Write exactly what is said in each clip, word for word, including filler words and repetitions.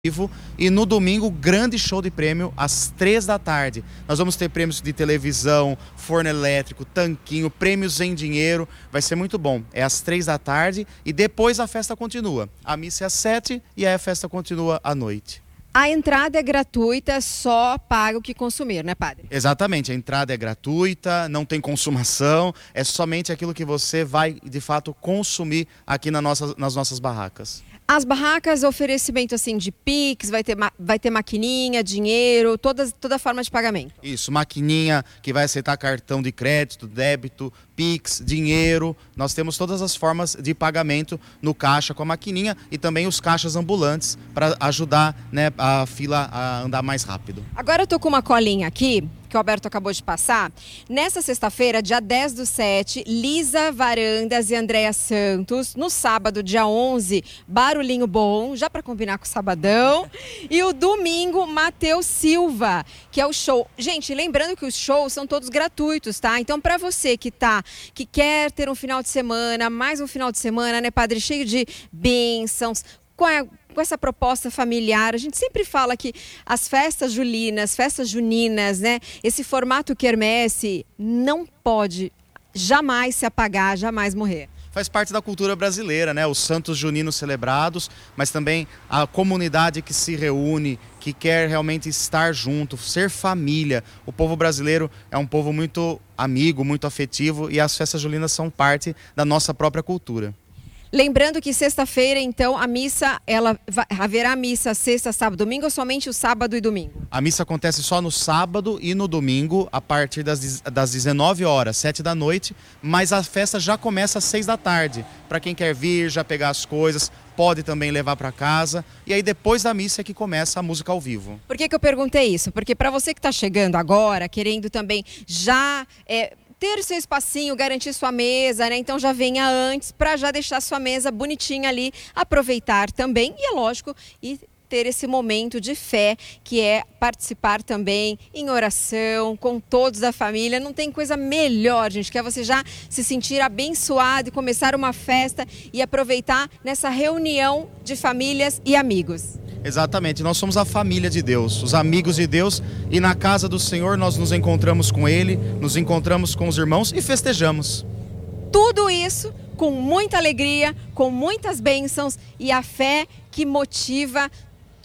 vivo. E no domingo, grande show de prêmio às três da tarde. Nós vamos ter prêmios de televisão, forno elétrico, tanquinho, prêmios em dinheiro. Vai ser muito bom. É às três da tarde e depois a festa continua. A missa é às sete e aí a festa continua à noite. A entrada é gratuita, só paga o que consumir, né, padre? Exatamente, a entrada é gratuita, não tem consumação, é somente aquilo que você vai, de fato, consumir aqui na nossa, nas nossas barracas. As barracas, oferecimento assim de Pix, vai ter, vai ter maquininha, dinheiro, todas, toda forma de pagamento. Isso, maquininha que vai aceitar cartão de crédito, débito, Pix, dinheiro. Nós temos todas as formas de pagamento no caixa com a maquininha e também os caixas ambulantes para ajudar, né, a fila a andar mais rápido. Agora eu tô com uma colinha aqui, que o Alberto acabou de passar. Nessa sexta-feira, dia dez do sete, Lisa Varandas e Andréa Santos. No sábado, dia onze, Barulhinho Bom, já para combinar com o sabadão. E o domingo, Matheus Silva, que é o show. Gente, lembrando que os shows são todos gratuitos, tá? Então, para você que tá, que quer ter um final de semana, mais um final de semana, né, padre, cheio de bênçãos, com a com essa proposta familiar, a gente sempre fala que as festas julinas, festas juninas, né? Esse formato quermesse não pode jamais se apagar, jamais morrer. Faz parte da cultura brasileira, né? Os santos juninos celebrados, mas também a comunidade que se reúne, que quer realmente estar junto, ser família. O povo brasileiro é um povo muito amigo, muito afetivo e as festas julinas são parte da nossa própria cultura. Lembrando que sexta-feira, então, a missa, ela vai, haverá missa sexta, sábado, domingo ou somente o sábado e domingo? A missa acontece só no sábado e no domingo, a partir das, das dezenove horas, sete da noite, mas a festa já começa às seis da tarde. Para quem quer vir, já pegar as coisas, pode também levar para casa. E aí depois da missa é que começa a música ao vivo. Por que que eu perguntei isso? Porque para você que está chegando agora, querendo também já... É, ter seu espacinho, garantir sua mesa, né? Então já venha antes para já deixar sua mesa bonitinha ali, aproveitar também e é lógico, e ter esse momento de fé, que é participar também em oração com todos da família. Não tem coisa melhor, gente, que é você já se sentir abençoado e começar uma festa e aproveitar nessa reunião de famílias e amigos. Exatamente, nós somos a família de Deus, os amigos de Deus, e na casa do Senhor nós nos encontramos com Ele, nos encontramos com os irmãos e festejamos. Tudo isso com muita alegria, com muitas bênçãos e a fé que motiva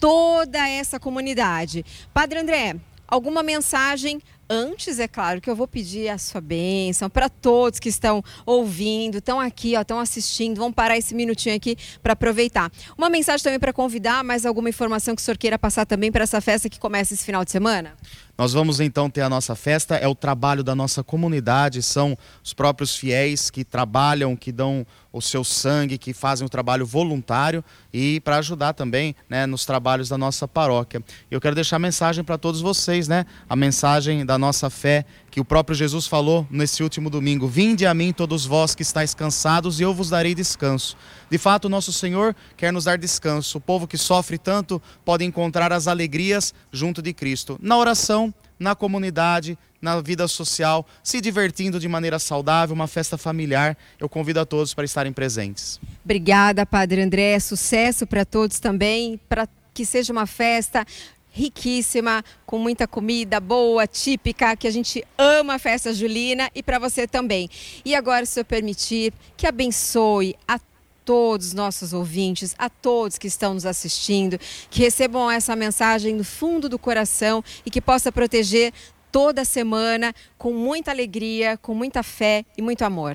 toda essa comunidade. Padre André, alguma mensagem? Antes, é claro, que eu vou pedir a sua bênção para todos que estão ouvindo, estão aqui, ó, estão assistindo, vão parar esse minutinho aqui para aproveitar. Uma mensagem também para convidar, mais alguma informação que o senhor queira passar também para essa festa que começa esse final de semana? Nós vamos então ter a nossa festa, é o trabalho da nossa comunidade, são os próprios fiéis que trabalham, que dão o seu sangue, que fazem o trabalho voluntário e para ajudar também, né, nos trabalhos da nossa paróquia. Eu quero deixar a mensagem para todos vocês, né, a mensagem da nossa fé, que o próprio Jesus falou nesse último domingo: vinde a mim todos vós que estáis cansados e eu vos darei descanso. De fato, o nosso Senhor quer nos dar descanso. O povo que sofre tanto pode encontrar as alegrias junto de Cristo, na oração, na comunidade, na vida social, se divertindo de maneira saudável, uma festa familiar. Eu convido a todos para estarem presentes. Obrigada, Padre André. Sucesso para todos também, para que seja uma festa riquíssima, com muita comida boa, típica, que a gente ama a festa julina, e para você também. E agora, se eu permitir, que abençoe a todos os nossos ouvintes, a todos que estão nos assistindo, que recebam essa mensagem do fundo do coração e que possa proteger toda semana com muita alegria, com muita fé e muito amor.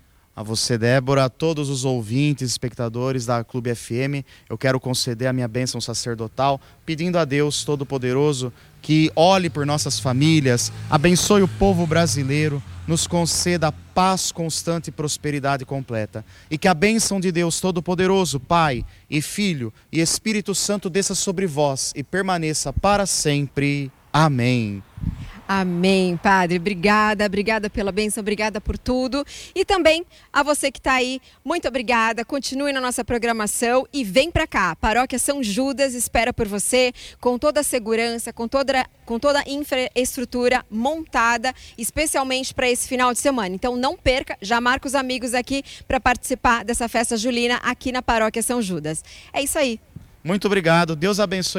A você, Débora, a todos os ouvintes, espectadores da Clube F M, eu quero conceder a minha bênção sacerdotal, pedindo a Deus Todo-Poderoso que olhe por nossas famílias, abençoe o povo brasileiro, nos conceda paz constante e prosperidade completa. E que a bênção de Deus Todo-Poderoso, Pai e Filho e Espírito Santo desça sobre vós e permaneça para sempre. Amém. Amém, Padre. Obrigada, obrigada pela bênção, obrigada por tudo. E também a você que está aí, muito obrigada. Continue na nossa programação e vem para cá. Paróquia São Judas espera por você com toda a segurança, com toda, com toda a infraestrutura montada, especialmente para esse final de semana. Então não perca, já marca os amigos aqui para participar dessa festa julina aqui na Paróquia São Judas. É isso aí. Muito obrigado, Deus abençoe.